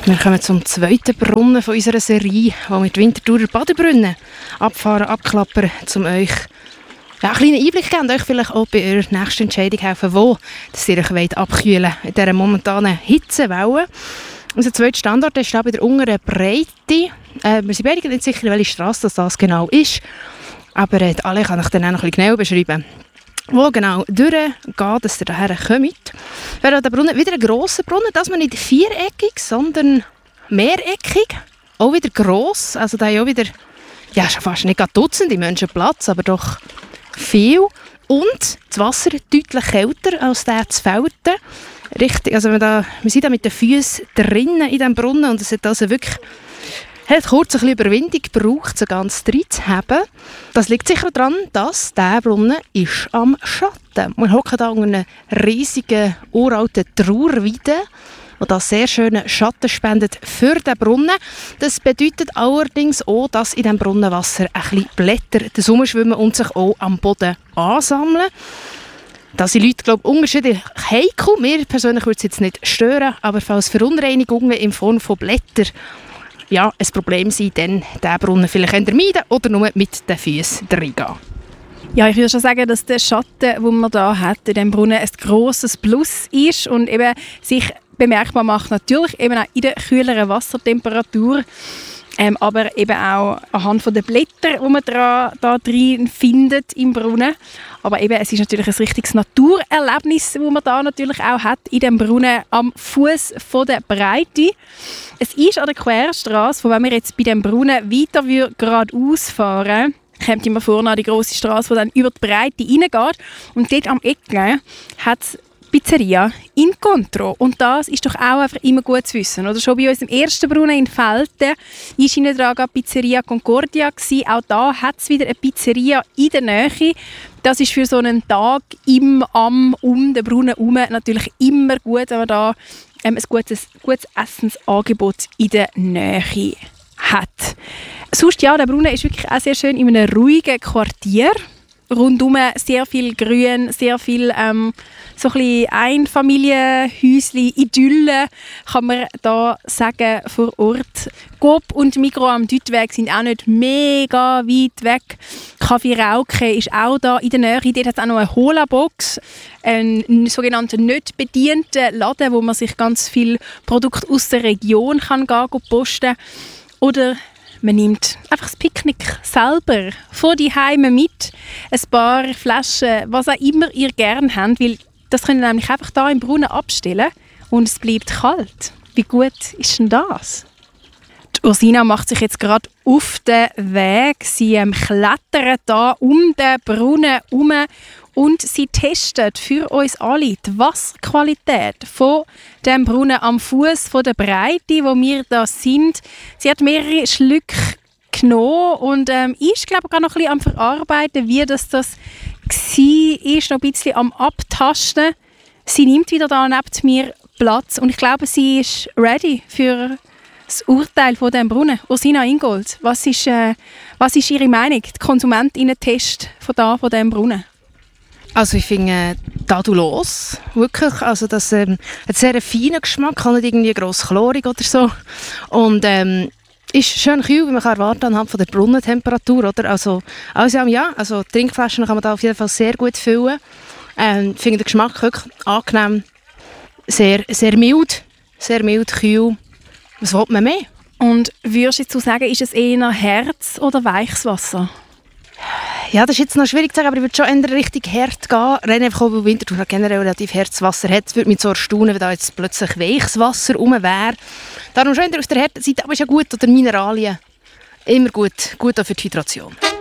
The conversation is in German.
Wir kommen zum zweiten Brunnen von unserer Serie, wo wir die Winterthurer Badebrunnen abfahren, abklappern, um euch einen kleinen Einblick geben und euch vielleicht auch bei eurer nächsten Entscheidung helfen, wo ihr euch abkühlen wollt in dieser momentanen Hitzewelle. Unser zweiter Standort ist bei der unteren Breite. Wir sind beide nicht sicher, welche Strasse das genau ist, aber alle kann ich dann auch noch ein bisschen genauer beschreiben. Wo genau durchgeht, dass ihr daher kommt. Wäre der Brunnen wieder ein grosser Brunnen, das man nicht viereckig, sondern mehreckig. Auch wieder gross, also da haben auch wieder schon fast nicht Dutzende Menschen Platz, aber doch viel. Und das Wasser deutlich kälter als der zu Felten. Richtig, also wir sind da mit den Füßen drinnen in diesem Brunnen und es hat also wirklich kurz ein bisschen Überwindung gebraucht, so ganz drin zu haben. Das liegt sicher daran, dass dieser Brunnen ist am Schatten. Wir hocken hier unter einer riesigen, uralten Trauerweide, die da sehr schönen Schatten spendet für den Brunnen. Das bedeutet allerdings auch, dass in diesem Brunnenwasser ein bisschen Blätter schwimmen und sich auch am Boden ansammeln. Da sind Leute, glaube ich, unterschiedlich heikel. Mir persönlich würde es jetzt nicht stören, aber falls Verunreinigungen in Form von Blättern ein Problem sein, dann diesen Brunnen vielleicht meiden oder nur mit den Füßen reingehen. Ja, ich würde schon sagen, dass der Schatten, den man hier hat, in diesem Brunnen ein grosses Plus ist und eben sich bemerkbar macht, natürlich eben auch in der kühleren Wassertemperatur, aber eben auch anhand der Blätter, die man da drin findet im Brunnen. Aber eben, es ist natürlich ein richtiges Naturerlebnis, das man da natürlich auch hat in dem Brunnen am Fuß der Breite. Es ist an der Querstrasse, von wenn wir jetzt bei dem Brunnen weiter geradeaus fahren, kommt immer vorne an die grosse Strasse, die dann über die Breite reingeht. Und dort am Ecke hat es Pizzeria Incontro. Und das ist doch auch einfach immer gut zu wissen. Oder schon bei uns im ersten Brunnen in Velten war hinten dran Pizzeria Concordia gewesen. Auch da hat es wieder eine Pizzeria in der Nähe. Das ist für so einen Tag um den Brunnen herum natürlich immer gut, wenn man da ein gutes Essensangebot in der Nähe hat. Sonst, der Brunnen ist wirklich auch sehr schön in einem ruhigen Quartier. Rundum sehr viel Grün, sehr viel so ein bisschen Einfamilienhäuschen, Idylle, kann man da sagen, vor Ort. Coop und Migros am Deutweg sind auch nicht mega weit weg. Kaffee Rauke ist auch da in der Nähe. Dort hat es auch noch eine Hola-Box, einen sogenannten nicht bedienten Laden, wo man sich ganz viele Produkte aus der Region kann posten kann. Oder man nimmt einfach das Picknick selber von die Heime mit. Ein paar Flaschen, was auch immer ihr gerne habt, weil das könnt ihr nämlich einfach hier im Brunnen abstellen und es bleibt kalt. Wie gut ist denn das? Die Ursina macht sich jetzt gerade auf den Weg. Sie klettert hier um den Brunnen herum und sie testet für uns alle die Wasserqualität von dem Brunnen am Fuß der Breite, wo wir da sind. Sie hat mehrere Schlücke genommen und ist, glaube ich, noch ein bisschen am Verarbeiten, wie das war, noch ein bisschen am Abtasten. Sie nimmt wieder da neben mir Platz und ich glaube, sie ist ready für das Urteil von dem Brunnen. Ursina Ingold, was ist Ihre Meinung, der Konsumentinnen-Test von diesem Brunnen? Also ich finde tadellos, wirklich. Also das hat einen sehr feinen Geschmack, nicht irgendwie gross chlorig oder so. Und ist schön kühl, wie man kann erwarten anhand von der Brunnentemperatur, oder? Also Trinkflaschen kann man da auf jeden Fall sehr gut füllen. Ich finde den Geschmack wirklich angenehm, sehr, sehr mild, kühl. Was will man mehr? Und würdest du sagen, ist es eher Herz- oder weiches Wasser? Ja, das ist jetzt noch schwierig zu sagen, aber ich würde schon eher richtig hart gehen. Rein einfach auch, weil Winterthur generell relativ hartes Wasser hat. Es würde mich so erstaunen, wenn da jetzt plötzlich weiches Wasser rum wäre. Darum schon eher aus der harten Seite, aber ist ja gut. Oder Mineralien. Immer gut auch für die Hydration.